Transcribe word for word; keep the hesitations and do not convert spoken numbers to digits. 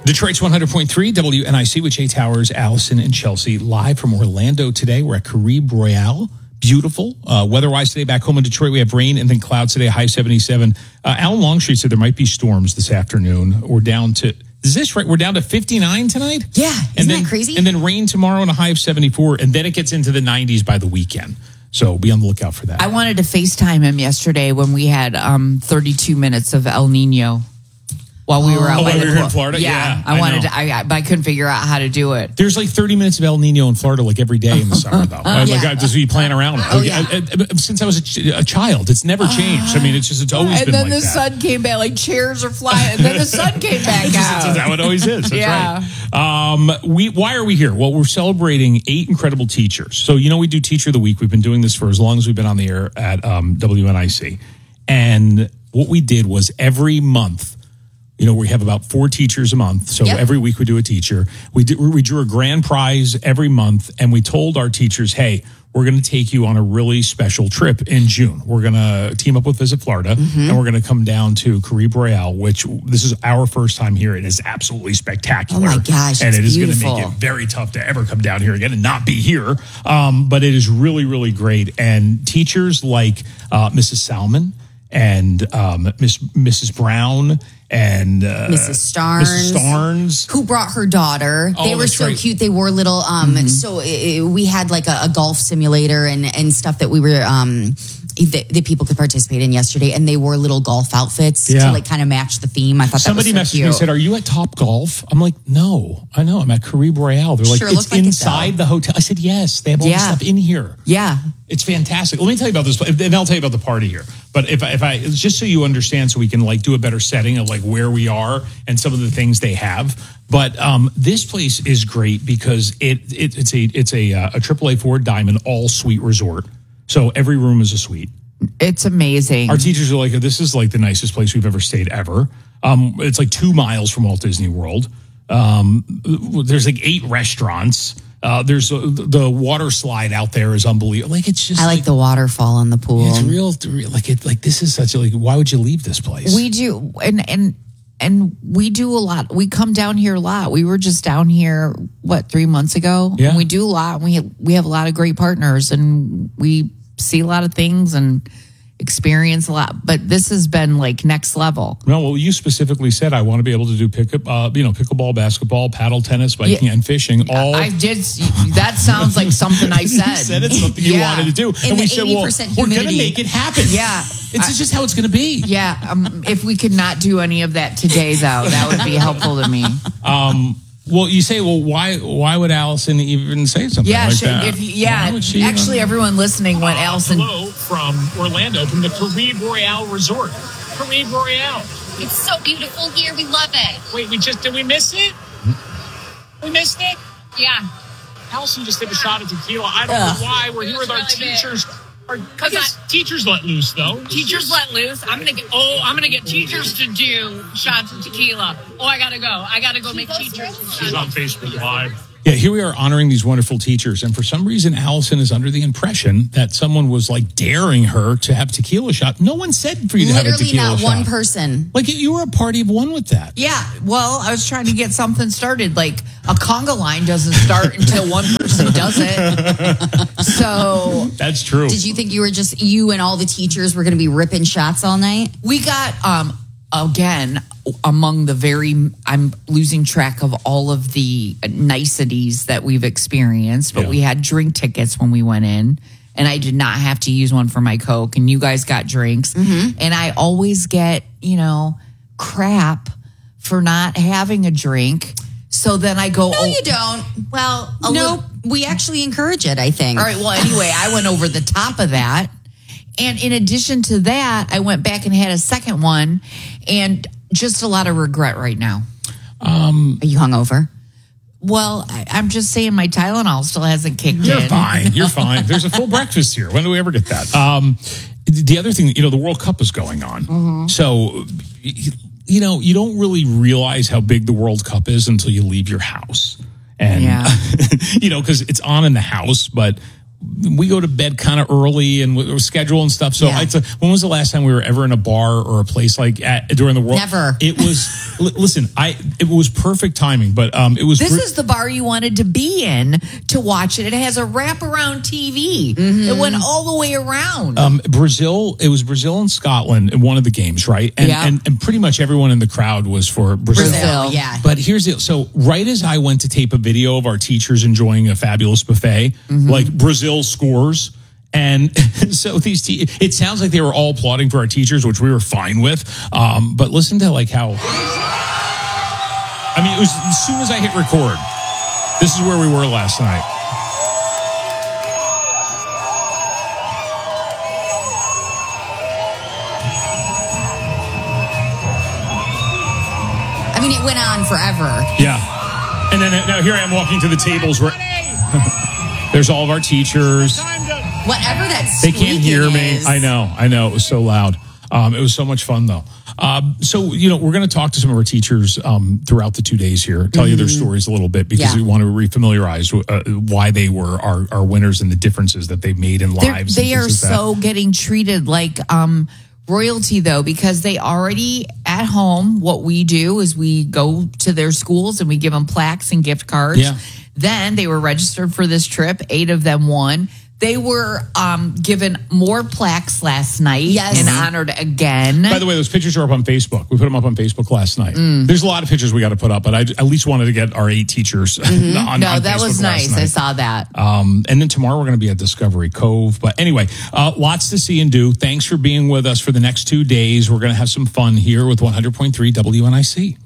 Detroit's one hundred point three W N I C with Jay Towers, Allison, and Chelsea. Live from Orlando today. We're at Caribe Royale. Beautiful. Uh, weather-wise today, back home in Detroit, we have rain and then clouds today, high seventy-seven. Uh, Alan Longstreet said there might be storms this afternoon. We're down to, is this right? We're down to fifty-nine tonight? Yeah. Isn't and then, that crazy? And then rain tomorrow and a high of seventy-four, and then it gets into the nineties by the weekend. So be on the lookout for that. I wanted to FaceTime him yesterday when we had um, thirty-two minutes of El Nino. While we were out oh, by while the we were in Florida? Yeah, Yeah, I, I wanted know. to, I, I couldn't figure out how to do it. There's like thirty minutes of El Nino in Florida, like every day in the summer, though. Uh, like, yeah. I just be playing around. Oh, yeah. I, I, I, since I was a, ch- a child, it's never changed. I mean, it's just, it's always And been then like the that. sun came back, like chairs are flying, and then the sun came back That's out. how it always is. That's Yeah. right. Um, we, why are we here? Well, we're celebrating eight incredible teachers. So, you know, we do Teacher of the Week. We've been doing this for as long as we've been on the air at um, W N I C. And what we did was every month, you know, we have about four teachers a month. So Yep. every week we do a teacher. We do, we drew a grand prize every month, and we told our teachers, hey, we're going to take you on a really special trip in June. We're going to team up with Visit Florida, Mm-hmm. and we're going to come down to Caribe Royale, which this is our first time here. It is absolutely spectacular. Oh my gosh, And it's it is going to beautiful. make it very tough to ever come down here again and not be here. Um, but it is really, really great. And teachers like uh, Missus Salmon and um, Miss Missus Brown and uh, Missus Starnes. Missus Starnes. Who brought her daughter. Oh, They were that's so right. cute. They wore little, um, so it, we had like a, a golf simulator and, and stuff that we were, um, that, that people could participate in yesterday. And they wore little golf outfits Yeah. to like kind of match the theme. I thought Somebody that was so messaged cute. me and said, are you at Top Golf? I'm like, no, I know. I'm at Caribe Royale. They're like, Sure it's looks like it, inside though. the hotel. I said, yes, they have all the Yeah. stuff in here. Yeah. It's fantastic. Let me tell you about this, and I'll tell you about the party here. But if I, if I, just so you understand, so we can like do a better setting of like where we are and some of the things they have. But um, this place is great because it, it it's a it's a uh, a triple A Ford Diamond all suite resort. So every room is a suite. It's amazing. Our teachers are like, this is like the nicest place we've ever stayed ever. Um, it's like two miles from Walt Disney World. Um, there's like eight restaurants. Uh, there's a, the water slide out there is unbelievable. Like it's just I like the waterfall in the pool. it's real, real like it like this is such a like why would you leave this place? We do, and and and we do a lot. We come down here a lot. We were just down here what three months ago. Yeah. And we do a lot. We have, we have a lot of great partners, and we see a lot of things and experience a lot. But this has been like next level. No, well, you specifically said I want to be able to do pick up, uh, you know, pickleball, basketball, paddle tennis, biking, Yeah. and fishing. All I did. That sounds like something I said. you said it's something you Yeah. wanted to do, In and we the said, well, eighty percent we're going to humidity. make it happen. Yeah. it's I- just how it's going to be. Yeah. Um, if we could not do any of that today, though, that would be helpful to me. Um, well, you say, well, why? Why would Allison even say something Yeah. like Should, that? if you, yeah. Why would she Actually, even- everyone listening went Allison. Hello from Orlando, from the Caribe Royale Resort. Caribe Royale. It's so beautiful here. We love it. Wait, we just did we miss it? We missed it. Yeah. Allison just did a shot of tequila. I don't Ugh. know why we're here It was with our really big. teachers. Our, I Cause guess I- teachers let loose though. Teachers let loose. I'm gonna get. Oh, I'm gonna get teachers to do shots of tequila. Oh, I gotta go. I gotta go make teachers. She's on Facebook Live. Yeah, here we are honoring these wonderful teachers. And for some reason, Allison is under the impression that someone was like daring her to have tequila shot. No one said for you to have a Literally tequila not shot. one person. Like you were a party of one with that. Yeah, well, I was trying to get something started. Like a conga line doesn't start until one person does it. So That's true. Did you think you were just, you and all the teachers were going to be ripping shots all night? we got, um, again, among the very, I'm losing track of all of the niceties that we've experienced, but Yeah. we had drink tickets when we went in. And I did not have to use one for my Coke, and you guys got drinks. Mm-hmm. And I always get, you know, crap for not having a drink. So then I go, No, oh, you don't. Well, a Nope. little, we actually encourage it, I think. all right. Well, anyway, I went over the top of that. And in addition to that, I went back and had a second one, and just a lot of regret right now. Are you hungover? Well, I, I'm just saying my Tylenol still hasn't kicked You're in. fine. You're fine. There's a full breakfast here. When do we ever get that? Um, the other thing, you know, the World Cup is going on. Mm-hmm. So, you know, you don't really realize how big the World Cup is until you leave your house. And, Yeah. you know, because it's on in the house, but we go to bed kind of early and we schedule and stuff. So Yeah. it's a, when was the last time we were ever in a bar or a place like at, during the World? Never. It was, li- listen, I, it was perfect timing, but um, it was. This br- is the bar you wanted to be in to watch it. It has a wraparound T V. It went all the way around. Um, Brazil, it was Brazil and Scotland in one of the games, right? And, Yeah. and and pretty much everyone in the crowd was for Brazil. Brazil. Yeah. But here's the so right as I went to tape a video of our teachers enjoying a fabulous buffet, like Brazil scores. And so these, te- it sounds like they were all applauding for our teachers, which we were fine with. Um, but listen to like how, I mean, it was as soon as I hit record, this is where we were last night. I mean, it went on forever. Yeah. And then uh, now here I am walking to the tables where there's all of our teachers. Whatever that They can't hear squeaking me. is. I know. I know. It was so loud. Um, it was so much fun, though. Um, so, you know, we're going to talk to some of our teachers um, throughout the two days here, tell you their stories a little bit because Yeah. we want to refamiliarize uh, why they were our, our winners and the differences that they've made in They're- lives. they and are things like that. so getting treated like um, royalty, though, because they already at home, what we do is we go to their schools and we give them plaques and gift cards. Yeah. Then they were registered for this trip. Eight of them won. They were um, given more plaques last night Yes. and honored again. By the way, those pictures are up on Facebook. We put them up on Facebook last night. Mm. There's a lot of pictures we got to put up, but I at least wanted to get our eight teachers on, Mm-hmm. no, on that Facebook was last nice. I night. saw that. Um, and then tomorrow we're going to be at Discovery Cove. But anyway, uh, lots to see and do. Thanks for being with us for the next two days. We're going to have some fun here with one hundred point three W N I C.